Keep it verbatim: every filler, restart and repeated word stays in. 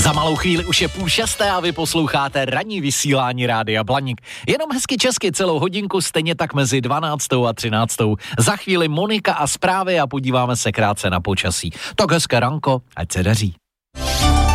Za malou chvíli už je půl šesté a vy posloucháte ranní vysílání Rádia Blaník. Jenom hezky česky celou hodinku, stejně tak mezi dvanáctou a třináctou. Za chvíli Monika a zprávy a podíváme se krátce na počasí. Tak hezké ranko, ať se daří.